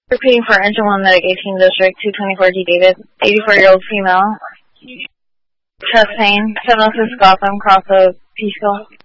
Repeating for Engine 1 Medic 18 District, 224D David, 84-year-old female. Chest pain, 706 Gotham, cross of Peaceville.